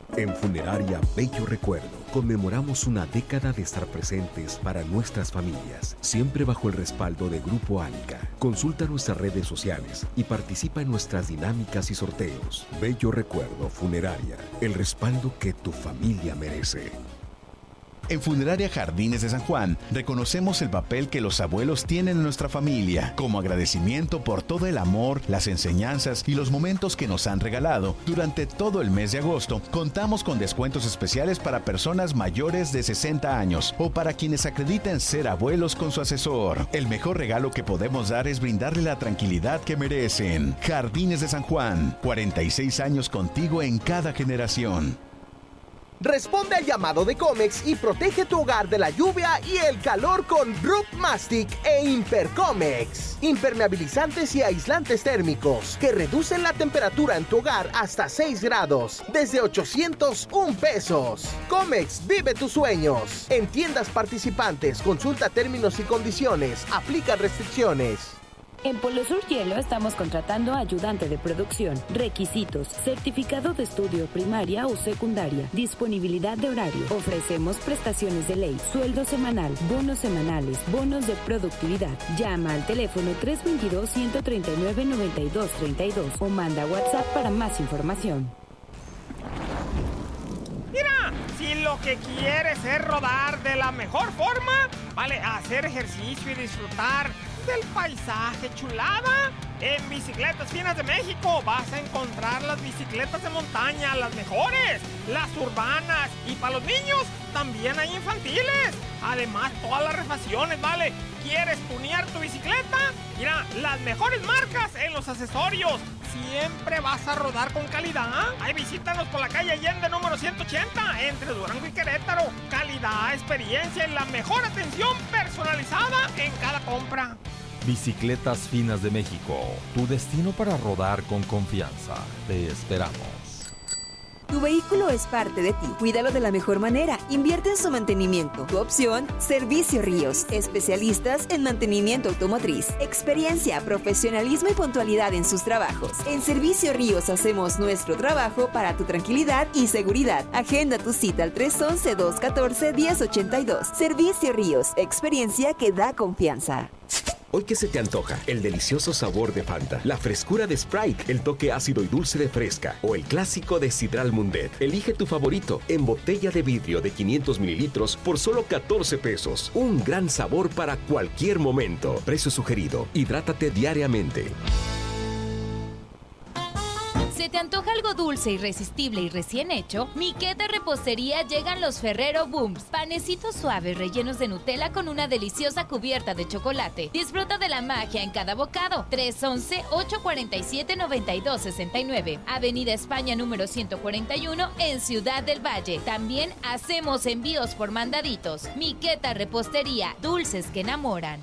En Funeraria Bello Recuerdo conmemoramos una década de estar presentes para nuestras familias, siempre bajo el respaldo de Grupo Ánica. Consulta nuestras redes sociales y participa en nuestras dinámicas y sorteos. Bello Recuerdo Funeraria, el respaldo que tu familia merece. En Funeraria Jardines de San Juan, reconocemos el papel que los abuelos tienen en nuestra familia. Como agradecimiento por todo el amor, las enseñanzas y los momentos que nos han regalado, durante todo el mes de agosto, contamos con descuentos especiales para personas mayores de 60 años o para quienes acrediten ser abuelos con su asesor. El mejor regalo que podemos dar es brindarle la tranquilidad que merecen. Jardines de San Juan, 46 años contigo en cada generación. Responde al llamado de Comex y protege tu hogar de la lluvia y el calor con Rub Mastic e Impercomex. Impermeabilizantes y aislantes térmicos que reducen la temperatura en tu hogar hasta 6 grados, desde 801 pesos. Comex, vive tus sueños. En tiendas participantes, consulta términos y condiciones, aplica restricciones. En Polo Sur Hielo estamos contratando ayudante de producción, requisitos, certificado de estudio primaria o secundaria, disponibilidad de horario. Ofrecemos prestaciones de ley, sueldo semanal, bonos semanales, bonos de productividad. Llama al teléfono 322-139-9232 o manda WhatsApp para más información. Mira, si lo que quieres es rodar de la mejor forma, vale, hacer ejercicio y disfrutar del paisaje chulada, en Bicicletas Finas de México vas a encontrar las bicicletas de montaña, las mejores, las urbanas, y para los niños también hay infantiles. Además, todas las refacciones, ¿vale? ¿Quieres tunear tu bicicleta? Mira, las mejores marcas en los accesorios. Siempre vas a rodar con calidad. Ahí visítanos por la calle Allende número 180, entre Durango y Querétaro. Calidad, experiencia y la mejor atención personalizada en cada compra. Bicicletas Finas de México, tu destino para rodar con confianza. Te esperamos. Tu vehículo es parte de ti. Cuídalo de la mejor manera. Invierte en su mantenimiento. Tu opción, Servicio Ríos. Especialistas en mantenimiento automotriz. Experiencia, profesionalismo y puntualidad en sus trabajos. En Servicio Ríos hacemos nuestro trabajo para tu tranquilidad y seguridad. Agenda tu cita al 311-214-1082. Servicio Ríos. Experiencia que da confianza. Hoy, ¿qué se te antoja? El delicioso sabor de Fanta, la frescura de Sprite, el toque ácido y dulce de Fresca o el clásico de Sidral Mundet. Elige tu favorito en botella de vidrio de 500 mililitros por solo 14 pesos. Un gran sabor para cualquier momento. Precio sugerido. Hidrátate diariamente. ¿Se te antoja algo dulce, irresistible y recién hecho? Miqueta Repostería llegan los Ferrero Booms. Panecitos suaves rellenos de Nutella con una deliciosa cubierta de chocolate. Disfruta de la magia en cada bocado. 311-847-9269. Avenida España número 141 en Ciudad del Valle. También hacemos envíos por mandaditos. Miqueta Repostería, dulces que enamoran.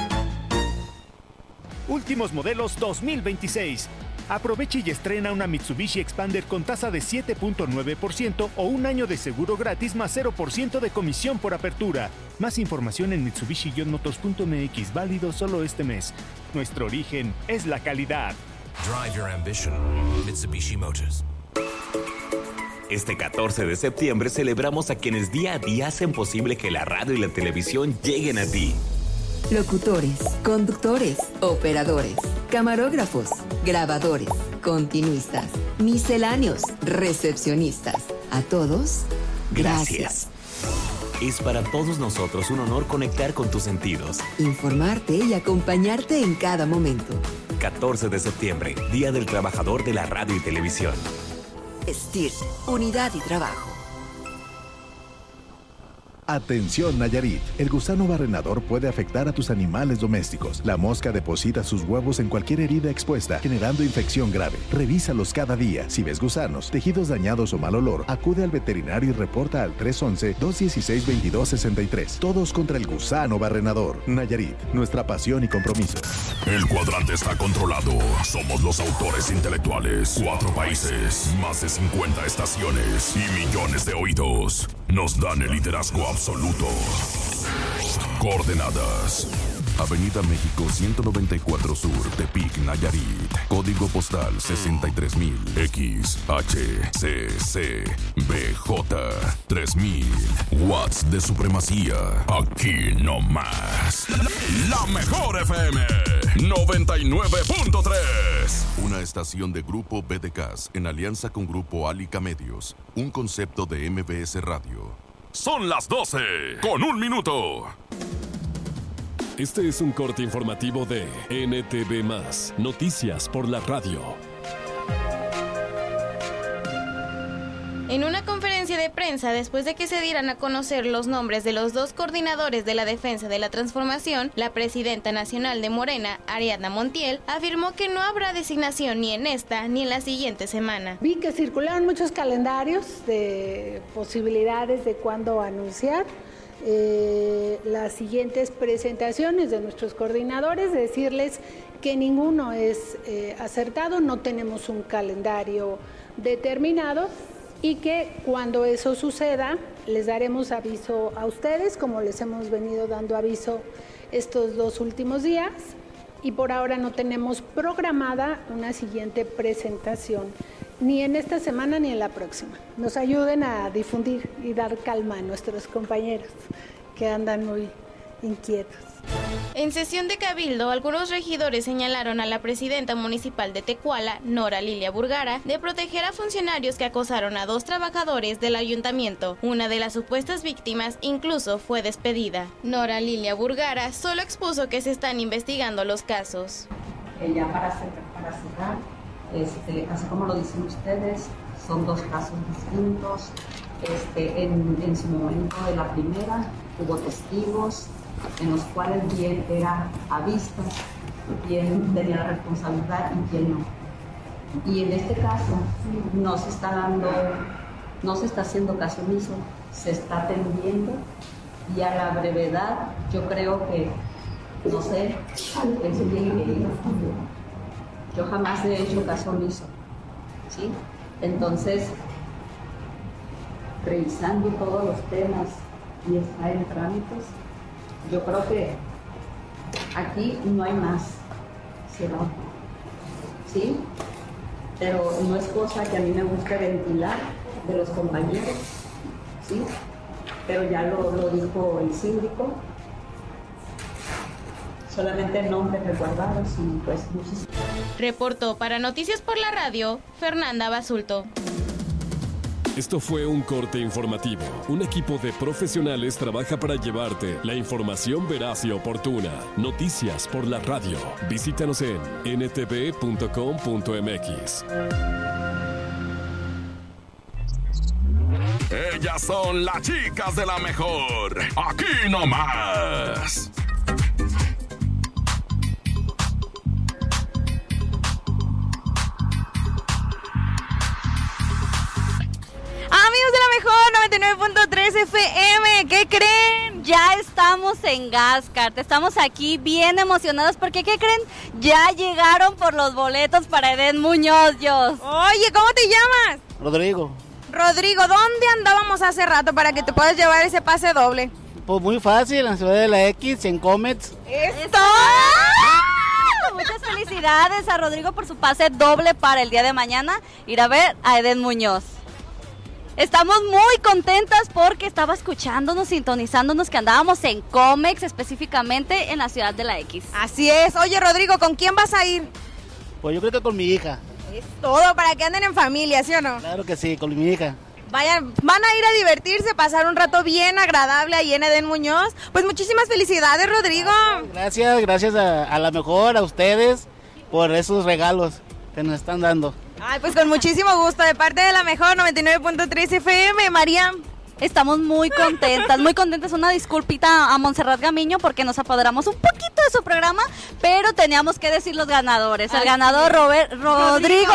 Últimos modelos 2026. Aproveche y estrena una Mitsubishi Expander con tasa de 7.9% o un año de seguro gratis más 0% de comisión por apertura. Más información en Mitsubishi-motors.mx, válido solo este mes. Nuestro origen es la calidad. Drive your ambition. Mitsubishi Motors. Este 14 de septiembre celebramos a quienes día a día hacen posible que la radio y la televisión lleguen a ti. Locutores, conductores, operadores, camarógrafos, grabadores, continuistas, misceláneos, recepcionistas. A todos, gracias. Es para todos nosotros un honor conectar con tus sentidos. Informarte y acompañarte en cada momento. 14 de septiembre, Día del Trabajador de la Radio y Televisión. STIR, Unidad y Trabajo. Atención Nayarit, el gusano barrenador puede afectar a tus animales domésticos. La mosca deposita sus huevos en cualquier herida expuesta, generando infección grave. Revísalos cada día. Si ves gusanos, tejidos dañados o mal olor, acude al veterinario y reporta al 311-216-2263. Todos contra el gusano barrenador. Nayarit, nuestra pasión y compromiso. El cuadrante está controlado. Somos los autores intelectuales. 4 países, más de 50 estaciones y millones de oídos. Nos dan el liderazgo absoluto. Coordenadas. Avenida México 194 Sur, Tepic, Nayarit. Código postal 63000 XHCCBJ. 3000 watts de supremacía. Aquí no más. La mejor FM 99.3. Una estación de Grupo BDCAS en alianza con Grupo Alica Medios. Un concepto de MBS Radio. Son las 12:01. Este es un corte informativo de NTV+, Noticias por la Radio. En una conferencia de prensa, después de que se dieran a conocer los nombres de los dos coordinadores de la defensa de la transformación, la presidenta nacional de Morena, Ariadna Montiel, afirmó que no habrá designación ni en esta ni en la siguiente semana. Vi que circularon muchos calendarios de posibilidades de cuándo anunciar las siguientes presentaciones de nuestros coordinadores, decirles que ninguno es acertado, no tenemos un calendario determinado y que cuando eso suceda les daremos aviso a ustedes, como les hemos venido dando aviso estos 2 últimos días, y por ahora no tenemos programada una siguiente presentación, ni en esta semana ni en la próxima. Nos ayuden a difundir y dar calma a nuestros compañeros que andan muy inquietos. En sesión de cabildo, algunos regidores señalaron a la presidenta municipal de Tecuala, Nora Lilia Burgara, de proteger a funcionarios que acosaron a 2 trabajadores del ayuntamiento. Una de las supuestas víctimas incluso fue despedida. Nora Lilia Burgara solo expuso que se están investigando los casos. Ya para cerrar, así como lo dicen ustedes, son 2 casos distintos. En su momento de la primera hubo testigos en los cuales bien era a vista, quién tenía la responsabilidad y quién no. Y en este caso no se está haciendo caso omiso, se está atendiendo y a la brevedad yo creo que, no sé, eso tiene que ir. Yo jamás he hecho caso omiso, ¿sí? Entonces, revisando todos los temas y está en trámites, yo creo que aquí no hay más, ¿sí? Pero no es cosa que a mí me guste ventilar de los compañeros, ¿sí? Pero ya lo dijo el síndico, solamente nombres resguardados y pues muchísimas. Reportó para Noticias por la Radio, Fernanda Basulto. Esto fue un corte informativo. Un equipo de profesionales trabaja para llevarte la información veraz y oportuna. Noticias por la Radio. Visítanos en ntv.com.mx. Ellas son las chicas de la mejor. Aquí nomás. Amigos de la mejor 99.3 FM, ¿qué creen? Ya estamos en Gascart, estamos aquí bien emocionados porque ¿qué creen? Ya llegaron por los boletos para Edén Muñoz. Oye, ¿cómo te llamas? Rodrigo. Rodrigo, ¿dónde andábamos hace rato para que te puedas llevar ese pase doble? Pues muy fácil, en la ciudad de la X, en Comets. ¡Esto! Muchas felicidades a Rodrigo por su pase doble para el día de mañana, ir a ver a Edén Muñoz. Estamos muy contentas porque estaba escuchándonos, sintonizándonos, que andábamos en Comex, específicamente en la ciudad de la X. Así es. Oye, Rodrigo, ¿con quién vas a ir? Pues yo creo que con mi hija. Es todo para que anden en familia, ¿sí o no? Claro que sí, con mi hija. Vayan, van a ir a divertirse, pasar un rato bien agradable ahí en Edén Muñoz. Pues muchísimas felicidades, Rodrigo. Gracias a la mejor, a ustedes, por esos regalos que nos están dando. Ay, pues con muchísimo gusto, de parte de la mejor 99.3 FM, María. Estamos muy contentas. Una disculpita a Montserrat Gamiño porque nos apoderamos un poquito de su programa, pero teníamos que decir los ganadores. El ganador, Rodrigo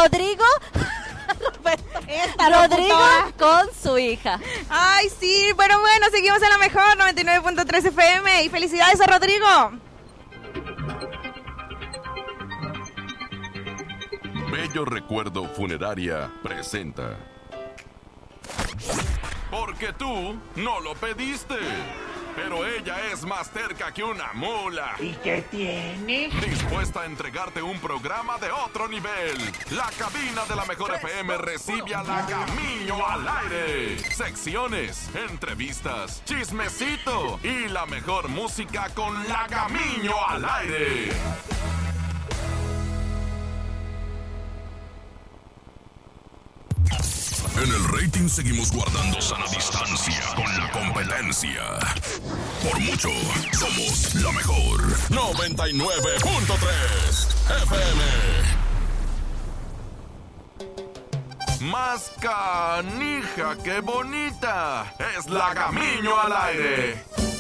con su hija. Ay, sí, bueno, seguimos en la mejor 99.3 FM y felicidades a Rodrigo. Bello Recuerdo Funeraria presenta. Porque tú no lo pediste. pero ella es más terca que una mula. ¿Y qué tiene? Dispuesta a entregarte un programa de otro nivel. La cabina de la Mejor FM recibe a Lagamiño al aire. Secciones, entrevistas, chismecito y la mejor música con Lagamiño al aire. En el rating seguimos guardando sana distancia con la competencia. Por mucho, somos la mejor. 99.3 FM. Más canija que bonita. Es Lagamiño al aire.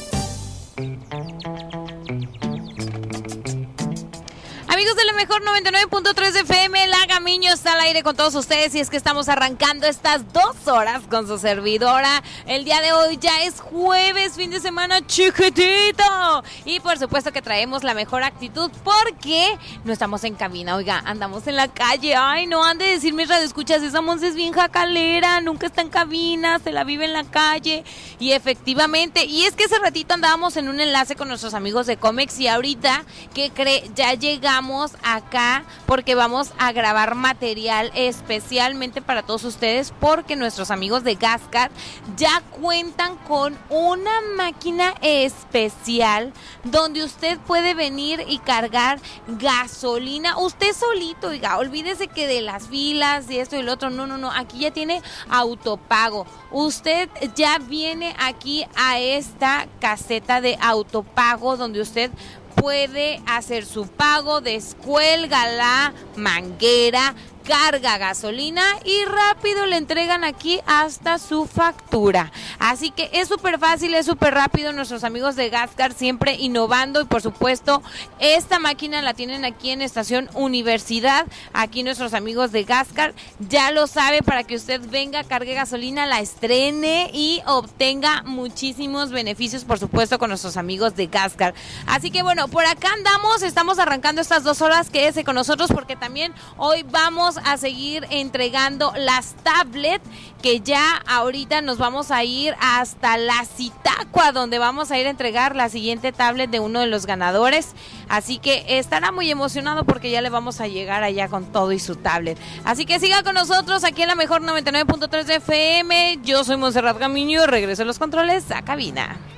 Amigos de la mejor 99.3 FM, Lagamiño está al aire con todos ustedes y es que estamos arrancando estas 2 horas con su servidora. El día de hoy ya es jueves, fin de semana chiquitito. Y por supuesto que traemos la mejor actitud porque no estamos en cabina, oiga, andamos en la calle. Ay, no han de decir mis radioescuchas, esa Monse es bien jacalera, nunca está en cabina, se la vive en la calle. Y efectivamente, y es que ese ratito andábamos en un enlace con nuestros amigos de Comex y ahorita, ¿qué cree? Ya llegamos acá porque vamos a grabar material especialmente para todos ustedes porque nuestros amigos de Gascar ya cuentan con una máquina especial donde usted puede venir y cargar gasolina usted solito, oiga, olvídese que de las filas y esto y lo otro, no, aquí ya tiene autopago. Usted ya viene aquí a esta caseta de autopago donde usted puede hacer su pago, descuelga la manguera, carga gasolina y rápido le entregan aquí hasta su factura. Así que es súper fácil, es súper rápido. Nuestros amigos de Gascar siempre innovando y por supuesto esta máquina la tienen aquí en Estación Universidad. Aquí nuestros amigos de Gascar ya lo sabe para que usted venga, cargue gasolina, la estrene y obtenga muchísimos beneficios por supuesto con nuestros amigos de Gascar. Así que bueno, por acá andamos, estamos arrancando estas 2 horas, quédese con nosotros porque también hoy vamos a seguir entregando las tablets que ya ahorita nos vamos a ir hasta la Zitácuaro donde vamos a ir a entregar la siguiente tablet de uno de los ganadores, así que estará muy emocionado porque ya le vamos a llegar allá con todo y su tablet, así que siga con nosotros aquí en la mejor 99.3 FM. Yo soy Montserrat Gamiño, regreso a los controles a cabina.